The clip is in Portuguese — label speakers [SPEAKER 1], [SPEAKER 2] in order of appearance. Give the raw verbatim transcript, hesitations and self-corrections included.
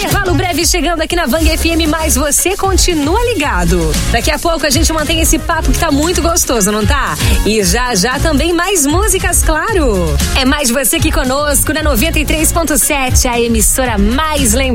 [SPEAKER 1] Intervalo breve chegando aqui na Vang F M, mas você continua ligado. Daqui a pouco a gente mantém esse papo que tá muito gostoso, não tá? E já já também mais músicas, claro. É mais você que conosco na noventa e três ponto sete, a emissora mais lembrada.